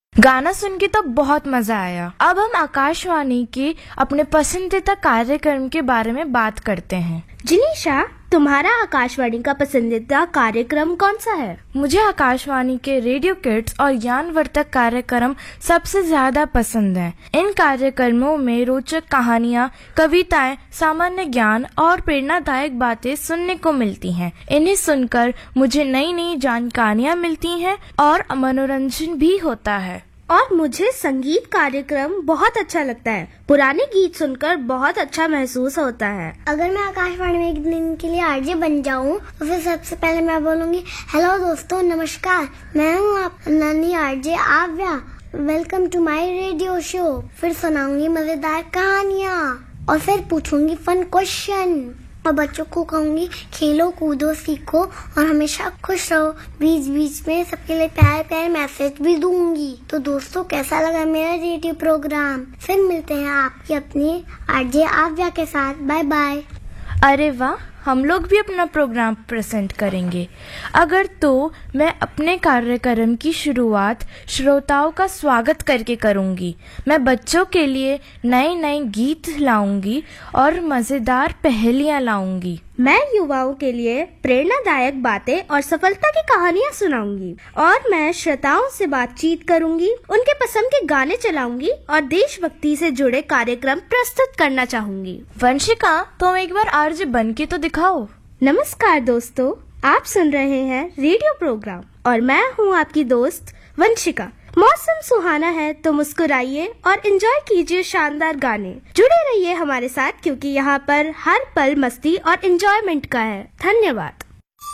गाना सुन के तो बहुत मजा आया। अब हम आकाशवाणी के अपने पसंदीदा कार्यक्रम के बारे में बात करते हैं। जिनीशा, तुम्हारा आकाशवाणी का पसंदीदा कार्यक्रम कौन सा है? मुझे आकाशवाणी के रेडियो किड्स और ज्ञानवर्धक कार्यक्रम सबसे ज्यादा पसंद हैं। इन कार्यक्रमों में रोचक कहानियाँ, कविताएं, सामान्य ज्ञान और प्रेरणादायक बातें सुनने को मिलती हैं। इन्हें सुनकर मुझे नई नई जानकारियाँ मिलती हैं और मनोरंजन भी होता है। और मुझे संगीत कार्यक्रम बहुत अच्छा लगता है। पुराने गीत सुनकर बहुत अच्छा महसूस होता है। अगर मैं आकाशवाणी में एक दिन के लिए आरजे बन जाऊं तो फिर सबसे पहले मैं बोलूंगी, हेलो दोस्तों, नमस्कार, मैं हूं आप नन्ही आरजे आव्या। Welcome to my radio show. फिर सुनाऊंगी मजेदार कहानियाँ और फिर पूछूंगी फन क्वेश्चन और बच्चों को कहूंगी खेलो कूदो सीखो और हमेशा खुश रहो। बीच बीच में सबके लिए प्यारे प्यारे मैसेज भी दूंगी। तो दोस्तों, कैसा लगा मेरा रेडियो प्रोग्राम? फिर मिलते हैं आपकी अपनी आरजे आव्या के साथ। Bye bye. अरे वाह, हम लोग भी अपना प्रोग्राम प्रेजेंट करेंगे। अगर तो मैं अपने कार्यक्रम की शुरुआत श्रोताओं का स्वागत करके करूंगी। मैं बच्चों के लिए नए नए गीत लाऊंगी और मजेदार पहेलियां लाऊंगी। मैं युवाओं के लिए प्रेरणादायक बातें और सफलता की कहानियाँ सुनाऊंगी। और मैं श्रोताओं से बातचीत करूंगी, उनके पसंद के गाने चलाऊंगी और देशभक्ति से जुड़े कार्यक्रम प्रस्तुत करना चाहूंगी। वंशिका, तुम एक बार आरजे बन के तो दिखाओ। नमस्कार दोस्तों, आप सुन रहे हैं रेडियो प्रोग्राम और मैं हूँ आपकी दोस्त वंशिका। मौसम सुहाना है तो मुस्कुराइए और एंजॉय कीजिए शानदार गाने। जुड़े रहिए हमारे साथ क्योंकि यहाँ पर हर पल मस्ती और एंजॉयमेंट का है। धन्यवाद।